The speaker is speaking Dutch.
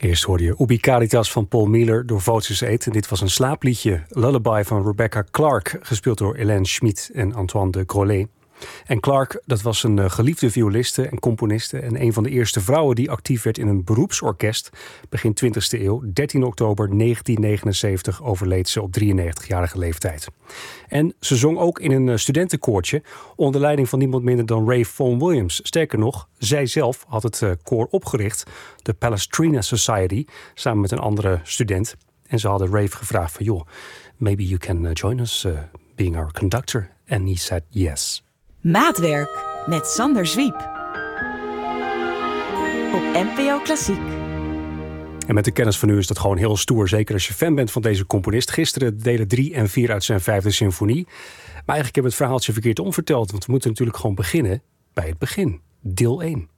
Eerst hoorde je Ubi Caritas van Paul Miller door Voces 8. En dit was een slaapliedje, Lullaby van Rebecca Clark, gespeeld door Hélène Schmidt en Antoine de Grollet. En Clark, dat was een geliefde violiste en componiste en een van de eerste vrouwen die actief werd in een beroepsorkest. Begin 20e eeuw, 13 oktober 1979 overleed ze op 93-jarige leeftijd. En ze zong ook in een studentenkoortje onder leiding van niemand minder dan Ray Vaughan Williams. Sterker nog, zij zelf had het koor opgericht, de Palestrina Society, samen met een andere student. En ze hadden Ray gevraagd van, joh, maybe you can join us being our conductor. And he said yes. Maatwerk met Sander Zwiep. Op NPO Klassiek. En met de kennis van nu is dat gewoon heel stoer. Zeker als je fan bent van deze componist. Gisteren delen 3 en 4 uit zijn 5e symfonie. Maar eigenlijk hebben we het verhaaltje verkeerd omverteld. Want we moeten natuurlijk gewoon beginnen bij het begin. Deel 1.